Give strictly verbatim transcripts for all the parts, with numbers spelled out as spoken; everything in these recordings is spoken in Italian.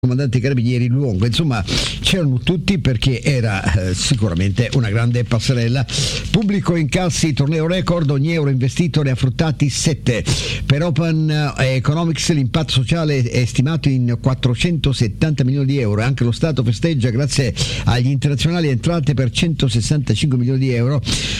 comandante carabinieri Luongo. Insomma, c'erano tutti perché era eh, sicuramente una grande passerella. Pubblico incassi, torneo record, ogni euro investito ne ha fruttati sette. Per Open Economics l'impatto sociale è stimato in quattrocentosettanta milioni di euro. Anche lo Stato festeggia grazie agli internazionali entrate per centosessantacinque milioni di euro.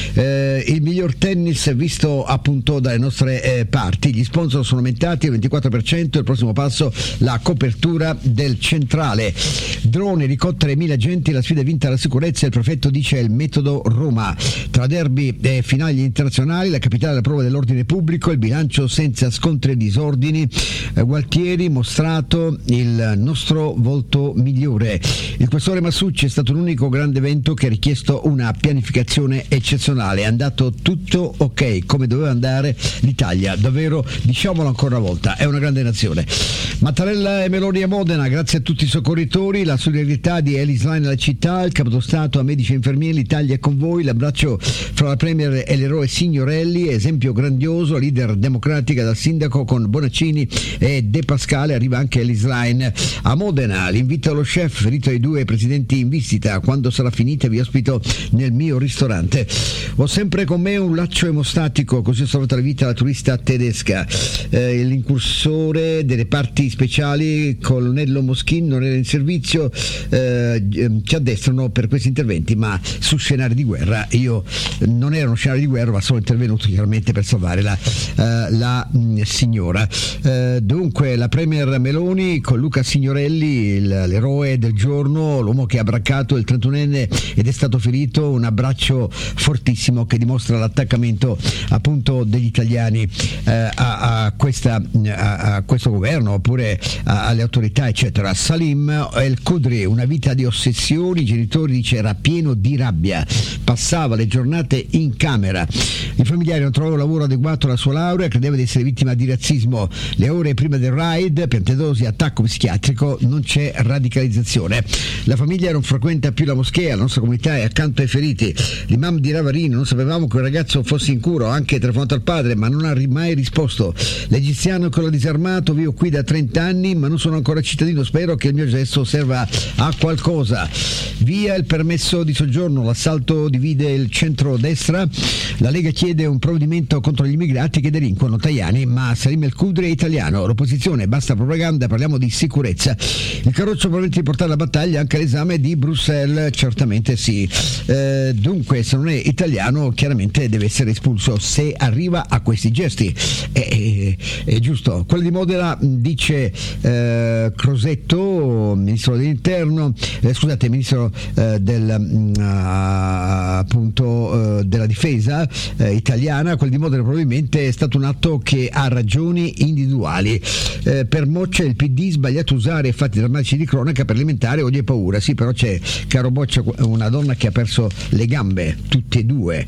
Eh, il miglior tennis visto appunto dalle nostre eh, parti. Gli sponsor sono aumentati al ventiquattro per cento. Il prossimo passo la copertura del centrale. Drone, elicotteri e mille agenti, la sfida è vinta la sicurezza, il prefetto dice il metodo Roma. Tra derby e finali internazionali, la capitale alla prova dell'ordine pubblico, il bilancio senza scontri e disordini. eh, Gualtieri mostrato il nostro volto migliore. Il questore Massucci è stato l'unico grande evento che ha richiesto una pianificazione eccezionale. È andato tutto ok come doveva andare l'Italia, davvero, diciamolo ancora una volta, è una grande nazione. Mattarella e Meloni a Modena, grazie a tutti i soccorritori, la solidarietà di Ellis Line alla città, il capo dello Stato a medici e infermieri, l'Italia è con voi, l'abbraccio fra la Premier e l'eroe Signorelli, esempio grandioso, leader democratica dal sindaco con Bonaccini e De Pascale, arriva anche Ellis Line a Modena, l'invito allo chef, ferito ai due presidenti in visita, quando sarà finita vi ospito nel mio ristorante. Ho sempre con me un laccio emostatico, così ho salvato la vita alla turista tedesca. Eh, l'incursore delle parti speciali colonnello Moschin non era in servizio, eh, ci addestrano per questi interventi, ma su scenari di guerra. Io non ero uno scenario di guerra, ma sono intervenuto chiaramente per salvare la, eh, la mh, signora. Eh, dunque la Premier Meloni con Luca Signorelli, il, l'eroe del giorno, l'uomo che ha braccato il trentunenne ed è stato ferito, un abbraccio fortissimo che dimostra l'attaccamento appunto degli italiani eh, a, a, questa, a, a questo governo oppure a, alle autorità eccetera. Salim El Khudri, una vita di ossessioni, i genitori dice era pieno di rabbia, passava le giornate in camera, i familiari non trovavano lavoro adeguato alla sua laurea, credeva di essere vittima di razzismo, le ore prima del raid, Piantedosi, attacco psichiatrico, non c'è radicalizzazione, la famiglia non frequenta più la moschea, la nostra comunità è accanto ai feriti, l'imam di Ravarino, non sapevamo che il ragazzo fosse in cura, ho anche telefonato al padre ma non ha mai risposto, l'egiziano con la disarmato, vivo qui da trenta anni ma non sono ancora cittadino, spero che il mio gesto serva a qualcosa. Via il permesso di soggiorno, l'assalto divide il centro-destra, la Lega chiede un provvedimento contro gli immigrati che delinquono, Tajani, ma Salim El Khudri è italiano, l'opposizione basta propaganda, parliamo di sicurezza, il carroccio promette di portare la battaglia anche all'esame di Bruxelles, certamente sì. Eh, dunque se non è italiano chiaramente deve essere espulso se arriva a questi gesti, è, è, è giusto. Quello di Modena dice eh, Crosetto, ministro dell'interno, eh, scusate, ministro eh, del, uh, appunto uh, della difesa eh, italiana, quel di Modena probabilmente è stato un atto che ha ragioni individuali. Eh, per Moccia il P D sbagliato usare fatti drammatici di cronaca per alimentare odio e paura. Sì, però c'è, caro Boccia, una donna che ha perso le gambe, tutte e due.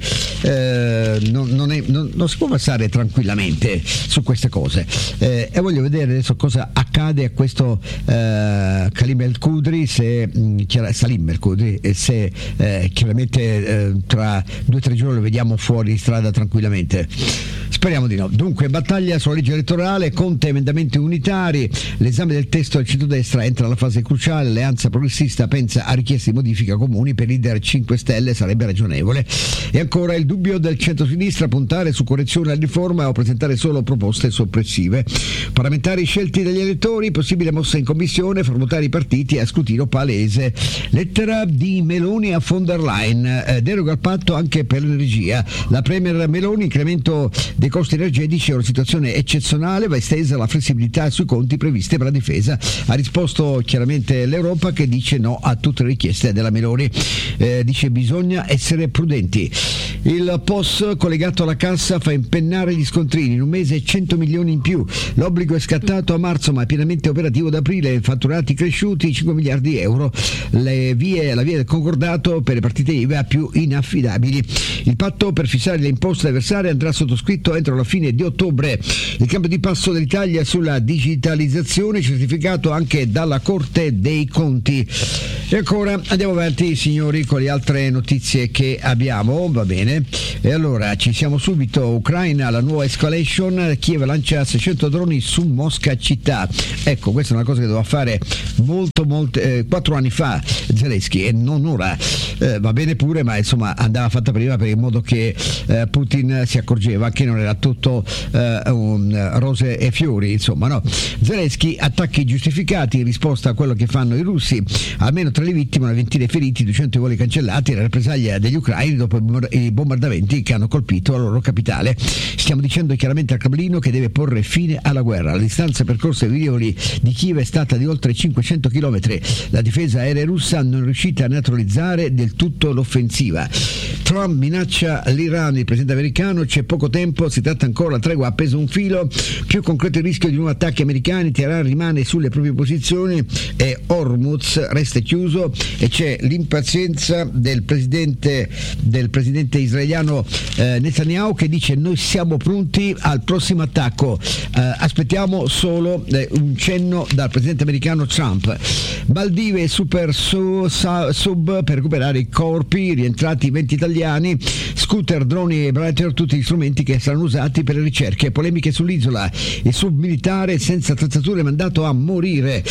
Eh, non, non, è, non, non si può passare tranquillamente su queste cose. Eh, e voglio vedere adesso cosa accade a questo eh, Salim El Khudri, se mh, Salim El Khudri, se eh, chiaramente eh, tra due o tre giorni lo vediamo fuori strada tranquillamente. Speriamo di no. Dunque, battaglia sulla legge elettorale, Conte emendamenti unitari, l'esame del testo del centrodestra entra alla fase cruciale, l'Alleanza Progressista pensa a richieste di modifica comuni, per leader cinque Stelle sarebbe ragionevole. E ancora il dubbio del centro-sinistra, puntare su correzione alla riforma o presentare solo proposte soppressive. Parlamentari scelti dagli elettori, possibile mossa in commissione, far votare i partiti a scrutinio palese. Lettera di Meloni a von der Leyen, eh, deroga al patto anche per l'energia. La Premier Meloni, incremento dei costi energetici è una situazione eccezionale, va estesa la flessibilità sui conti previste per la difesa. Ha risposto chiaramente l'Europa che dice no a tutte le richieste della Meloni, eh, dice bisogna essere prudenti. Il P O S collegato alla cassa fa impennare gli scontrini, in un mese cento milioni in più, l'obbligo è scattato a marzo ma è pienamente operativo ad aprile, fatturati cresciuti cinque miliardi di euro, le vie, la via del concordato per le partite I V A più inaffidabili. Il patto per fissare le imposte da versare andrà sottoscritto entro la fine di ottobre. Il cambio di passo dell'Italia sulla digitalizzazione certificato anche dalla Corte dei Conti. E ancora andiamo avanti, signori, con le altre notizie che abbiamo, va bene? E allora ci siamo subito. Ucraina, la nuova escalation, Kiev lancia seicento droni su Mosca città. Ecco, questa è una cosa che doveva fare molto, molto, eh, quattro anni fa Zelensky, e non ora. Eh, va bene pure, ma insomma andava fatta prima, per il modo che eh, Putin si accorgeva che non era tutto eh, un, rose e fiori, insomma, no? Zelensky, attacchi giustificati in risposta a quello che fanno i russi, almeno tra le vittime, una ventina di feriti, duecento voli cancellati, la rappresaglia degli ucraini dopo i bombardamenti che hanno colpito la loro capitale. Stiamo dicendo chiaramente al Cremlino che deve porre fine alla guerra. La distanza percorsa ai rivoli di Kiev è stata di oltre cinquecento chilometri. La difesa aerea russa non è riuscita a neutralizzare del tutto l'offensiva. Trump minaccia l'Iran, il presidente americano, c'è poco tempo, si tratta ancora, la tregua ha appeso un filo, più concreto il rischio di nuovi attacchi americani, Teheran rimane sulle proprie posizioni e Hormuz resta chiuso, e c'è l'impazienza del presidente del presidente israeliano eh, Netanyahu, che dice: noi siamo pronti al prossimo attacco, eh, aspettiamo solo eh, un cenno dal presidente americano Trump. Maldive super su, su, sub per recuperare i corpi, rientrati venti italiani, scooter, droni e Bradler, tutti gli strumenti che saranno usati per le ricerche. Polemiche sull'isola, il sub militare senza attrezzature mandato a morire.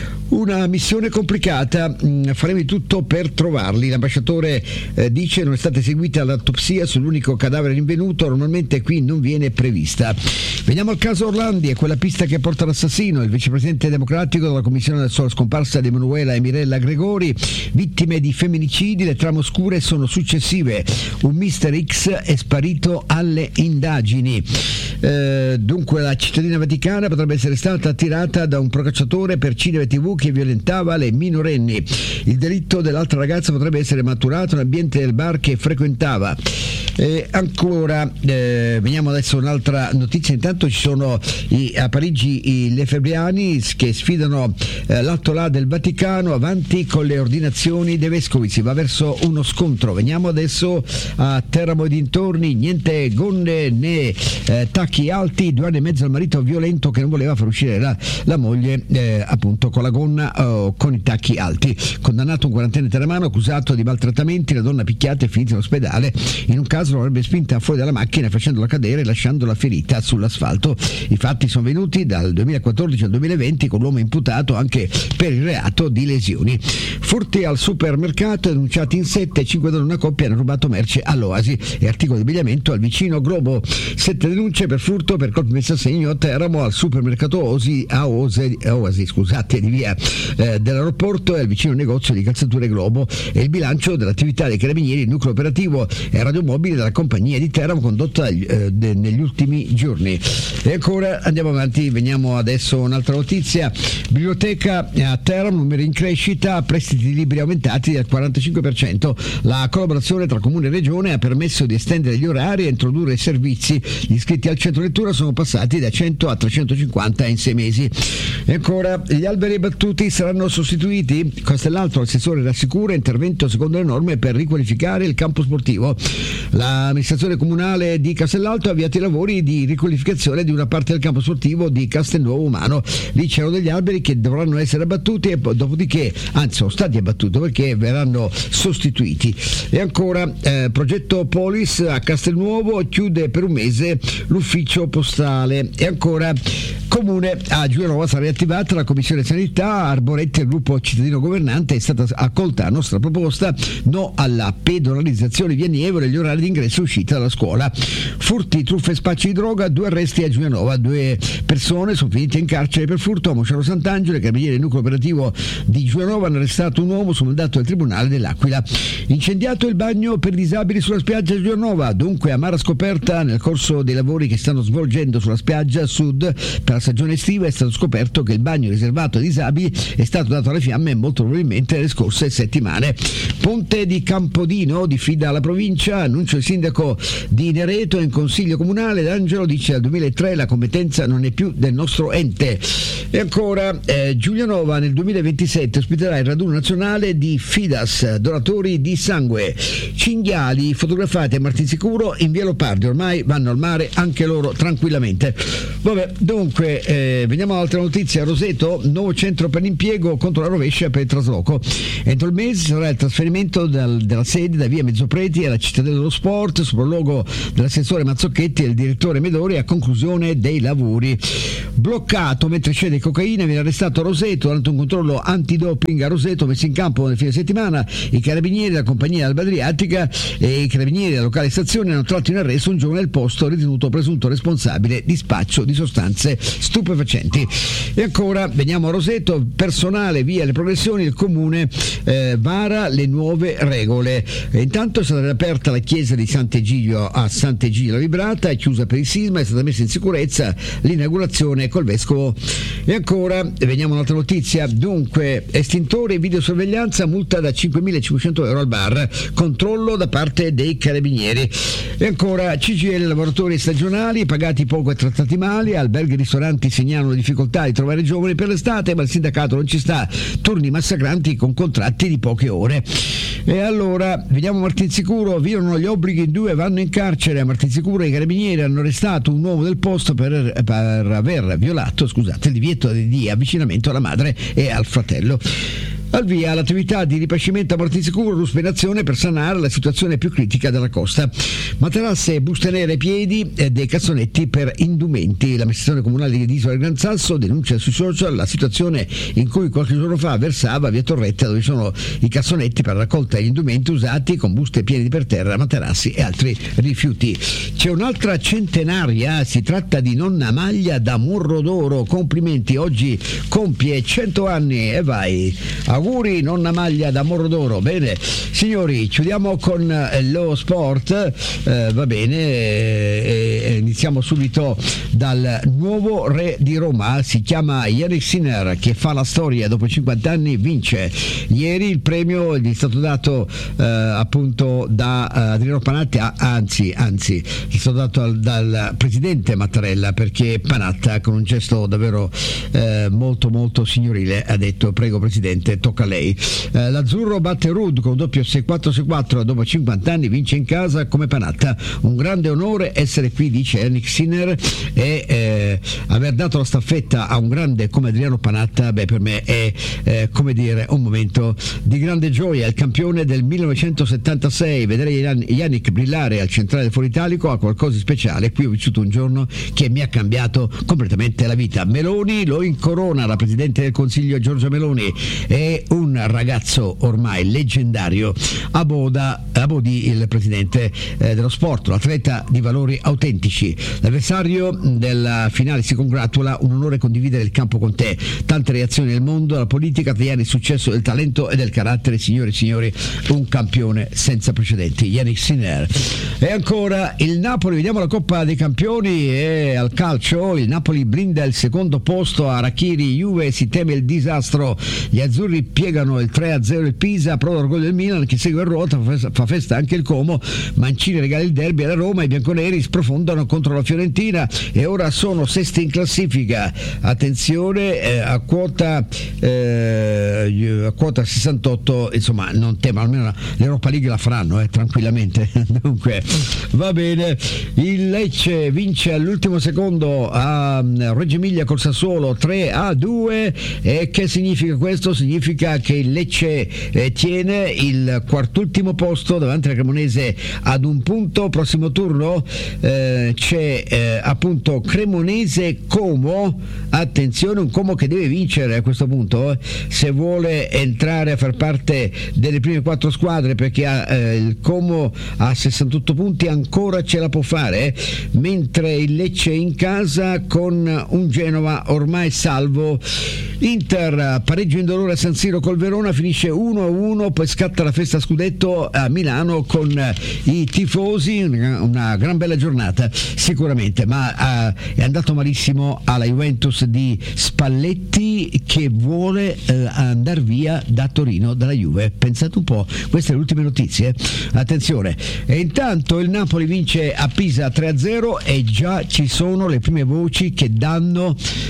Una missione complicata, mm, faremo di tutto per trovarli. L'ambasciatore eh, dice non è stata eseguita l'autopsia sull'unico cadavere rinvenuto, normalmente qui non viene prevista. Veniamo al caso Orlandi, è quella pista che porta all'assassino. Il vicepresidente democratico della commissione sulla scomparsa di Emanuela e Mirella Gregori, vittime di femminicidi, le trame oscure sono successive. Un mister X è sparito alle indagini. Eh, dunque la cittadina vaticana potrebbe essere stata attirata da un procacciatore per cinema e tv che violentava le minorenni. Il delitto dell'altra ragazza potrebbe essere maturato nell'ambiente del bar che frequentava. E ancora eh, veniamo adesso a un'altra notizia. Intanto ci sono i, a Parigi i lefebvriani che sfidano eh, l'Alto Là del Vaticano, avanti con le ordinazioni dei vescovi, si va verso uno scontro. Veniamo adesso a Teramo e dintorni, niente gonne né eh, tacchi alti, due anni e mezzo al marito violento che non voleva far uscire la, la moglie eh, appunto con la gonna o con i tacchi alti. Condannato un quarantenne teramano accusato di maltrattamenti, la donna picchiata è finita in ospedale. In un caso l'avrebbe spinta fuori dalla macchina facendola cadere e lasciandola ferita sull'asfalto. I fatti sono venuti dal duemilaquattordici al duemilaventi, con l'uomo imputato anche per il reato di lesioni. Furti al supermercato, denunciati in sette, cinque donne e una coppia hanno rubato merce all'Oasi e articoli di abbigliamento al vicino Globo. Sette denunce per furto per colpi messi a segno a Teramo, al supermercato Osi, a Ose, Oasi scusate, di via eh, dell'aeroporto e al vicino negozio di calzature Globo, e il bilancio dell'attività dei carabinieri, il nucleo operativo e radiomobile della compagnia di Teramo condotta eh, de, negli ultimi giorni. E ancora andiamo avanti, veniamo adesso a un'altra notizia. Biblioteca a Teramo, numeri in crescita, prestiti di libri aumentati del quarantacinque per cento. La collaborazione tra comune e regione ha permesso di estendere gli orari e introdurre servizi. Gli iscritti al centro lettura sono passati da cento a trecentocinquanta in sei mesi. E ancora gli alberi abbattuti saranno sostituiti. Castellaltro, l'assessore rassicura, intervento secondo le norme per riqualificare il campo sportivo. L'amministrazione comunale di Castellalto ha avviato i lavori di riqualificazione di una parte del campo sportivo di Castelnuovo Umano. Lì c'erano degli alberi che dovranno essere abbattuti e dopodiché, anzi sono stati abbattuti perché verranno sostituiti. E ancora eh, progetto Polis a Castelnuovo, chiude per un mese l'ufficio postale. E ancora comune a Giulianova sarà riattivata la commissione sanità. Arboretti, il gruppo cittadino governante, è stata accolta la nostra proposta, no alla pedonalizzazione via Nievole e gli orari di ingresso e uscita dalla scuola. Furti, truffe e spacci di droga, due arresti a Giulianova, due persone sono finite in carcere per furto a Mosciaro Sant'Angelo. I carabinieri del nucleo operativo di Giulianova hanno arrestato un uomo su mandato del tribunale dell'Aquila. Incendiato il bagno per disabili sulla spiaggia di Giulianova, dunque amara scoperta nel corso dei lavori che stanno svolgendo sulla spiaggia sud per la stagione estiva. È stato scoperto che il bagno riservato ai disabili Cinghiali è stato dato alle fiamme molto probabilmente le scorse settimane. Ponte di Campodino diffida la provincia, annuncia il sindaco di Nereto in consiglio comunale. D'Angelo dice dal duemilatré la competenza non è più del nostro ente. E ancora eh, Giulianova nel duemilaventisette ospiterà il raduno nazionale di Fidas, donatori di sangue. Cinghiali fotografati a Martinsicuro in via Leopardi, ormai vanno al mare anche loro tranquillamente. Vabbè, dunque eh, veniamo all'altra notizia. Roseto, nuovo centro per l'impiego contro la rovescia per il trasloco. Entro il mese sarà il trasferimento dal, della sede da via Mezzopreti alla Cittadella dello Sport, sopralluogo dell'assessore Mazzocchetti e del direttore Medori a conclusione dei lavori. Bloccato mentre scende cocaina, viene arrestato a Roseto durante un controllo antidoping a Roseto messo in campo nel fine settimana. I carabinieri della compagnia Alba Adriatica e i carabinieri della locale stazione hanno tratto in arresto un giovane del posto ritenuto presunto responsabile di spaccio di sostanze stupefacenti. E ancora veniamo a Roseto, personale via le progressioni, il comune eh, vara le nuove regole. E intanto è stata riaperta la chiesa di Sant'Egidio a Sant'Egidio Vibrata, è chiusa per il sisma, è stata messa in sicurezza l'inaugurazione col vescovo. E ancora veniamo a un'altra notizia. Dunque, estintori e videosorveglianza, multa da cinquemilacinquecento euro al bar, controllo da parte dei carabinieri. E ancora C G I L, lavoratori stagionali pagati poco e trattati male, alberghi e ristoranti segnalano difficoltà di trovare giovani per l'estate, ma il sindacato non ci sta, turni massacranti con contratti di poche ore. E allora vediamo Martinsicuro, violano gli obblighi in due, vanno in carcere. A Martinsicuro i carabinieri hanno arrestato un uomo del posto per, per aver violato scusate, il divieto di avvicinamento alla madre e al fratello. Al via l'attività di ripascimento a Martinsicuro, Ruspe in azione per sanare la situazione più critica della costa. Materasse, buste nere ai piedi e dei cassonetti per indumenti. L'amministrazione comunale di Isola del Gran Sasso denuncia sui social la situazione in cui qualche giorno fa versava via Torretta, dove sono i cassonetti per la raccolta degli indumenti usati, con buste piene per terra, materassi e altri rifiuti. C'è un'altra centenaria, si tratta di nonna Maglia da Morro d'Oro. Complimenti, oggi compie cento anni e vai. Auguri nonna Maglia da Morro d'Oro. Bene signori, chiudiamo con eh, lo sport, eh, va bene, eh, eh, iniziamo subito dal nuovo re di Roma, si chiama Jannik Sinner, che fa la storia, dopo cinquanta anni vince. Ieri il premio gli è stato dato eh, appunto da uh, Adriano Panatta, anzi, anzi gli è stato dato al, dal presidente Mattarella, perché Panatta con un gesto davvero eh, molto molto signorile ha detto: prego presidente, tocca a lei. Eh, l'azzurro batte Ruud con un doppio sei quattro sei quattro, dopo cinquanta anni vince in casa come Panatta. Un grande onore essere qui, dice Jannik Sinner, e eh, aver dato la staffetta a un grande come Adriano Panatta, beh, per me è eh, come dire un momento di grande gioia. Il campione del millenovecentosettantasei, vedere Jannik brillare al centrale del Foro Italico ha qualcosa di speciale. Qui ho vissuto un giorno che mi ha cambiato completamente la vita. Meloni lo incorona, la presidente del Consiglio Giorgia Meloni è un ragazzo ormai leggendario. A Boda, a Bodi il presidente eh, dello sport, l'atleta di valori autentici. L'avversario della finale si congratula: un onore condividere il campo con te. Tante reazioni nel mondo, la politica italiana, il successo del talento e del carattere. Signore e signori, un campione senza precedenti, Jannik Sinner. E ancora il Napoli, vediamo la Coppa dei Campioni e al calcio il Napoli blinda il secondo posto a Rachiri, Juve si teme il disastro, gli azzurri piegano il tre a zero il Pisa, prova l'orgoglio del Milan che segue il ruota, fa festa anche il Como, Mancini regala il derby alla Roma, i bianconeri sprofondano contro la Fiorentina e ora sono sesti in classifica. Attenzione, eh, a quota eh, a quota sessantotto, insomma non tema, almeno l'Europa League la faranno eh, tranquillamente. Dunque va bene, il Lecce vince all'ultimo secondo a Reggio Emilia col Sassuolo tre a due. E che significa questo? Significa che il Lecce eh, tiene il quartultimo posto davanti alla Cremonese ad un punto. Prossimo turno eh, c'è eh, appunto Cremonese Como, attenzione, un Como che deve vincere a questo punto eh, se vuole vuole entrare a far parte delle prime quattro squadre perché ha, eh, il Como ha sessantotto punti, ancora ce la può fare, eh? Mentre il Lecce in casa con un Genova ormai salvo. Inter pareggio indolore a San Siro col Verona, finisce uno a uno, poi scatta la festa scudetto a Milano con i tifosi, una, una gran bella giornata sicuramente, ma uh, è andato malissimo alla Juventus di Spalletti che vuole uh, andare via da Torino dalla Juve. Pensate un po', queste le ultime notizie, attenzione. E intanto il Napoli vince a Pisa tre a zero e già ci sono le prime voci che danno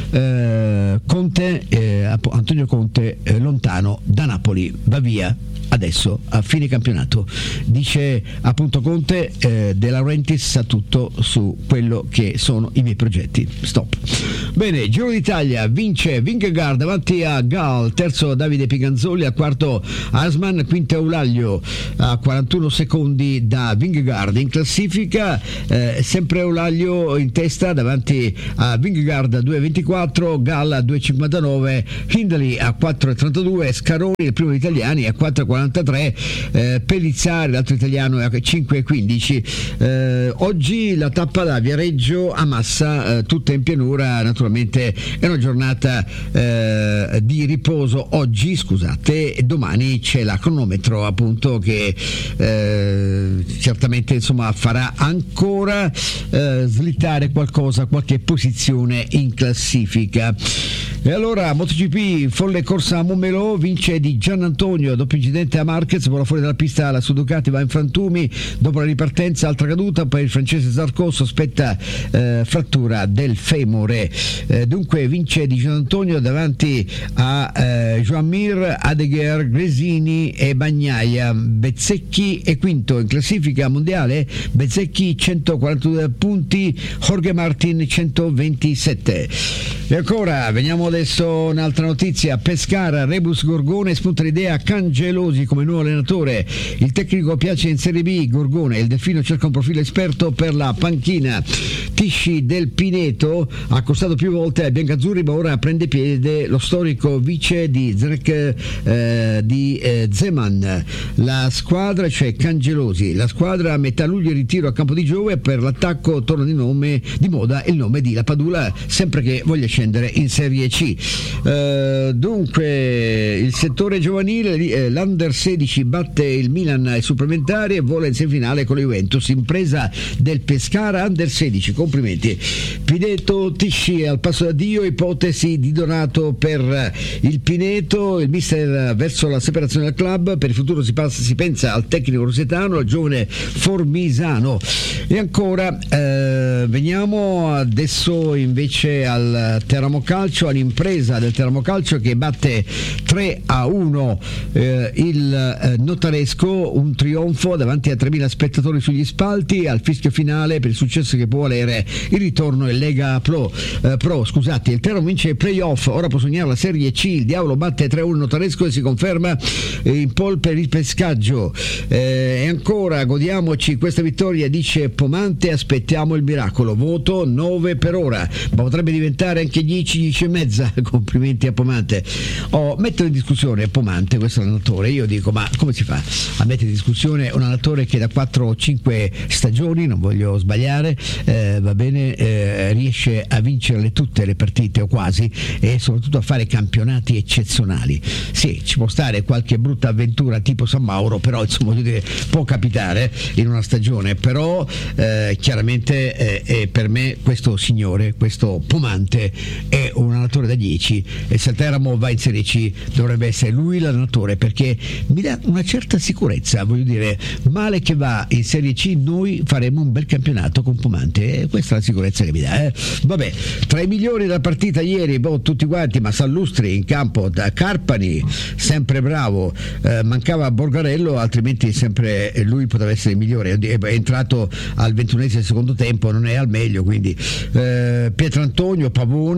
uh, Conte, eh, Antonio Conte eh, lontano da Napoli, va via adesso a fine campionato, dice appunto Conte. eh, De Laurentiis sa tutto su quello che sono i miei progetti. Stop. Bene, Giro d'Italia, vince Vingegaard davanti a Gal, terzo Davide Piganzoli, al quarto Asman, quinto Eulaglio a quarantuno secondi da Vingegaard. In classifica eh, sempre Eulaglio in testa davanti a Vingegaard a due e ventiquattro, Gal a due e cinquantanove, Hindley a quattro e trentadue, Scaroni il primo degli italiani a quattro e quarantatré, eh, Pellizzari l'altro italiano a cinque e quindici. Eh, oggi la tappa da Viareggio a Massa, eh, tutta in pianura, naturalmente è una giornata eh, di riposo oggi, scusate, e domani c'è la cronometro appunto che eh, certamente insomma farà ancora eh, slittare qualcosa, qualche posizione in classifica. E allora MotoGP, folle corsa a Montmelò, vince di Gian Antonio, doppio incidente a Marquez, vola fuori dalla pista la sua Ducati, va in frantumi, dopo la ripartenza altra caduta, poi il francese Zarco sospetta eh, frattura del femore. Eh, dunque vince di Gian Antonio davanti a eh, Joan Mir, Adegher, Gresini e Bagnaia. Bezzecchi è quinto in classifica mondiale, Bezzecchi centoquarantadue punti, Jorge Martin centoventisette. E ancora veniamo adesso un'altra notizia: Pescara, Rebus Gorgone, spunta l'idea Cangelosi come nuovo allenatore, il tecnico piace in Serie B, Gorgone, il Delfino cerca un profilo esperto per la panchina. Tisci del Pineto ha accostato più volte ai biancazzurri, ma ora prende piede lo storico vice di Zrek, eh, di eh, Zeman. La squadra, cioè Cangelosi, la squadra a metà luglio in ritiro a Campo di Giove, per l'attacco torna di nome di moda il nome di La Padula, sempre che voglia scendere in Serie C. Uh, dunque il settore giovanile, eh, l'Under sedici batte il Milan ai supplementari e vola in semifinale con la Juventus, impresa del Pescara Under sedici, complimenti. Pineto, Tisci al passo d'addio, ipotesi di Donato per il Pineto, il mister verso la separazione del club, per il futuro si, passa, si pensa al tecnico rosetano, al giovane Formisano. E ancora eh, veniamo adesso invece al Teramo Calcio, all'impresa del Teramo Calcio che batte tre a uno eh, il eh, Notaresco, un trionfo davanti a tremila spettatori sugli spalti, al fischio finale per il successo che può valere il ritorno in Lega Pro. Eh, Pro scusate, il Teramo vince i playoff, ora può sognare la Serie C, il Diavolo batte tre a uno il Notaresco e si conferma in pole per il pescaggio. Eh, e ancora godiamoci questa vittoria, dice Pomante, aspettiamo il miracolo, voto nove per ora, ma potrebbe diventare anche dieci, dieci e mezza. Complimenti a Pomante. Oh, mettere in discussione Pomante, questo allenatore, io dico, ma come si fa a mettere in discussione un allenatore che da quattro o cinque stagioni, non voglio sbagliare, eh, va bene, eh, riesce a vincerle tutte le partite o quasi, e soprattutto a fare campionati eccezionali. Sì, ci può stare qualche brutta avventura tipo San Mauro, però insomma voglio dire, può capitare in una stagione, però eh, chiaramente eh, eh, per me questo signore, questo Pomante è un allenatore da dieci, e se il Teramo va in Serie C dovrebbe essere lui l'allenatore, perché mi dà una certa sicurezza, voglio dire, male che va in Serie C noi faremo un bel campionato con Pomante, e questa è la sicurezza che mi dà. Eh. Vabbè, tra i migliori della partita ieri, boh, tutti quanti, ma Sallustri in campo, da Carpani sempre bravo, eh, mancava Borgarello, altrimenti sempre lui poteva essere il migliore, è entrato al ventunesimo secondo tempo, non è al meglio, quindi eh, Pietrantonio, Pavone, eh,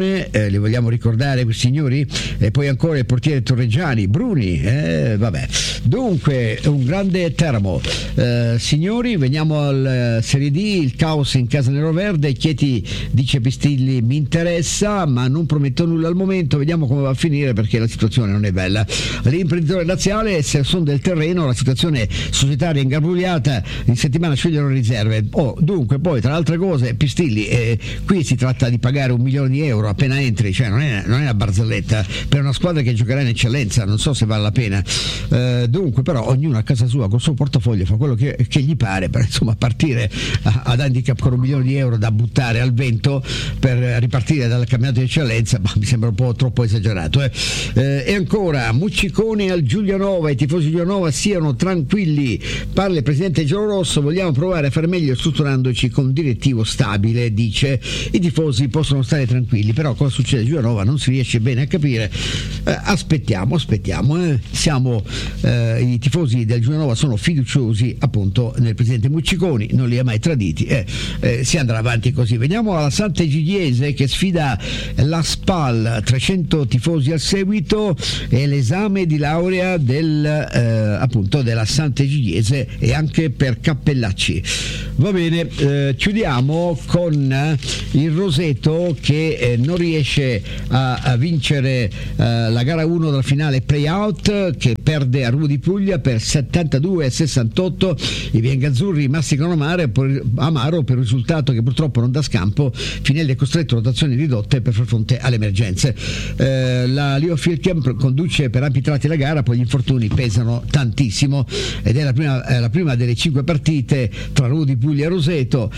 eh, li vogliamo ricordare questi signori? E poi ancora il portiere Torreggiani, Bruni, eh, vabbè. Dunque, un grande Teramo. Eh, signori, veniamo al Serie D, il caos in casa neroverde. Chieti dice Pistilli mi interessa, ma non prometto nulla al momento, vediamo come va a finire perché la situazione non è bella. L'imprenditore laziale, se sono del terreno, la situazione societaria ingarbugliata, in settimana sceglieron riserve. Oh, dunque, poi tra le altre cose, Pistilli, eh, qui si tratta di pagare un milione di euro appena entri, cioè non è, non è una barzelletta per una squadra che giocherà in eccellenza, non so se vale la pena. Eh, dunque, però, ognuno a casa sua col suo portafoglio fa quello che, che gli pare, per insomma partire a, ad handicap con un milione di euro da buttare al vento per ripartire dal campionato di eccellenza, ma mi sembra un po' troppo esagerato. Eh. Eh, e ancora, Muccicone al Giulianova, i tifosi di Giulianova siano tranquilli, parla il presidente Giallorosso, vogliamo provare a fare meglio strutturandoci con un direttivo stabile, dice, i tifosi possono stare tranquilli, però cosa succede a Giulianova non si riesce bene a capire. Eh, aspettiamo, aspettiamo, eh. siamo eh, i tifosi del Giulianova sono fiduciosi appunto nel presidente Mucciconi, non li ha mai traditi, eh, eh, si andrà avanti così. Veniamo alla Sant'Egidiese che sfida la Spal, trecento tifosi al seguito, e l'esame di laurea del eh, appunto della Sant'Egidiese e anche per Cappellacci. Va bene, eh, chiudiamo con il Roseto che eh, non riesce a, a vincere eh, la gara uno della finale playout, che perde a Ruvo di Puglia per settantadue a sessantotto. I biancazzurri masticano amaro per, amaro per un risultato che purtroppo non dà scampo. Finelli è costretto a rotazioni ridotte per far fronte alle emergenze. Eh, la Leo Filchem conduce per ampi tratti la gara, poi gli infortuni pesano tantissimo ed è la prima, è la prima delle cinque partite tra Ruvo di Puglia e Roseto.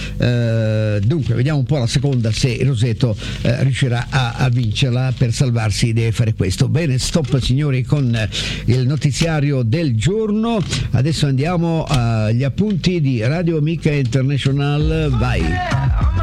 Eh, dunque vediamo un po' la seconda, se il Roseto eh, riuscirà a, a vincerla. Per salvarsi deve fare questo. Bene, stop signori con il notiziario del giorno. Adesso andiamo agli appunti di Radio Amica International. Vai.